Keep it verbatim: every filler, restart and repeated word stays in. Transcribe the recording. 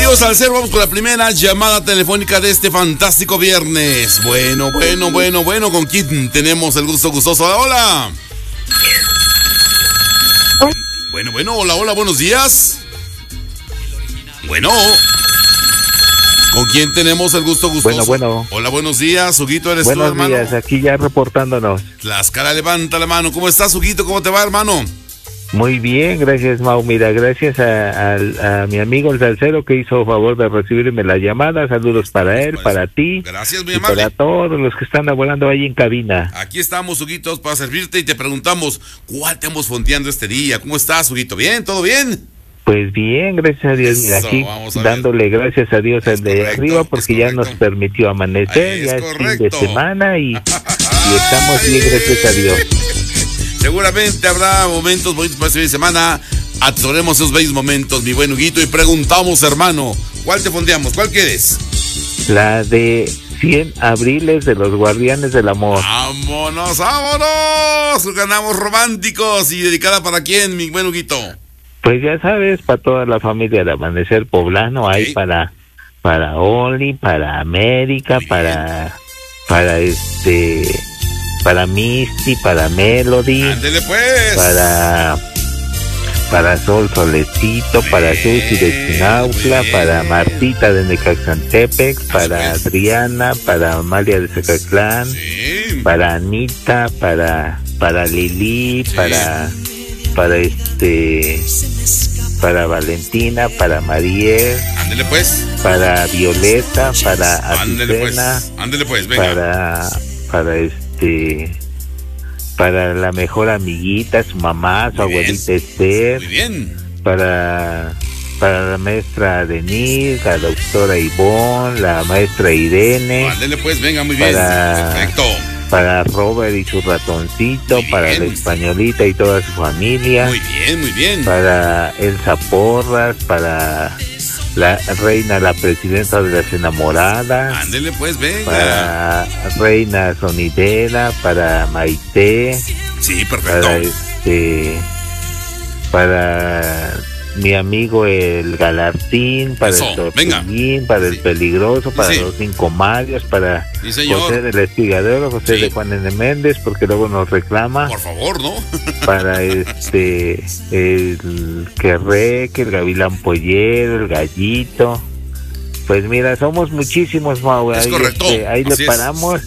amigos Salsero, vamos con la primera llamada telefónica de este fantástico viernes. Bueno, bueno, bueno, bueno, ¿con quién tenemos el gusto gustoso? Hola. Bueno, bueno, hola, hola, buenos días. Bueno. ¿Con quién tenemos el gusto gustoso? Bueno, bueno. Hola, buenos días, Huguito, ¿eres buenos tú, hermano? Buenos días, aquí ya reportándonos. Tlaxcala, levanta la mano. ¿Cómo estás, Huguito? ¿Cómo te va, hermano? Muy bien, gracias, Mau. Mira, gracias a, a, a mi amigo el Salsero que hizo favor de recibirme la llamada. Saludos para él, para ti. Gracias, muy y amable. para todos los que están volando ahí en cabina. Aquí estamos, Huguitos, para servirte y te preguntamos, ¿cuál te estamos fondeando este día? ¿Cómo estás, Huguito? ¿Bien? ¿Todo bien? Pues bien, gracias a Dios. Mira, Eso, aquí dándole gracias a Dios al de correcto, arriba porque ya nos permitió amanecer, ya es fin de semana y, y estamos bien, gracias a Dios. Seguramente habrá momentos bonitos para este fin de semana. Atesoremos esos bellos momentos, mi buen Huguito, y preguntamos, hermano, ¿cuál te fondeamos? ¿Cuál quieres? La de cien abriles de los Guardianes del Amor. ¡Vámonos, vámonos! Ganamos románticos. ¿Y dedicada para quién, mi buen Huguito? Pues ya sabes, para toda la familia de Amanecer Poblano, okay. Hay para para Oli, para América, para para este para Misty, para Melody. Ándele pues. Para para Sol Solecito, bien, para Susi de Chinautla, para Martita de Necaxantepec, para pues. Adriana, para Amalia de Zacatlán, sí. Para Anita, para para Lili, sí. para para este para Valentina, para Mariel, ándele pues, para Violeta, para Azucena, pues. Ándele pues, venga. para para este para la mejor amiguita, su mamá, su muy abuelita bien. Esther, muy bien, para para la maestra Denise, la doctora Ivonne, la maestra Irene, ándele pues, venga, muy para, bien, perfecto. Para Robert y su ratoncito, para la españolita y toda su familia. Muy bien, muy bien. Para Elsa Porras, para la reina, la presidenta de las enamoradas. Ándele pues, venga. Para Reina Sonidera, para Maite. Sí, perfecto. Para este, para mi amigo el Galartín, para eso, el Tortillín, para sí. El Peligroso, para sí. Los Cinco Marios, para sí, José del Espigadero, José sí. De Juan N. Méndez, porque luego nos reclama. Por favor, ¿no? Para este, el Querreque, el Gavilán Pollero, el Gallito. Pues mira, somos muchísimos, Mau. Es ahí, correcto. Este, ahí así le paramos.